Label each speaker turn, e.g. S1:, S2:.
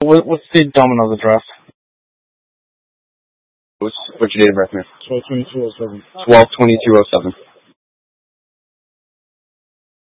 S1: What's the Domino's address?
S2: What's your date of birth, man?
S1: 12/22/07.
S2: 12/22/07.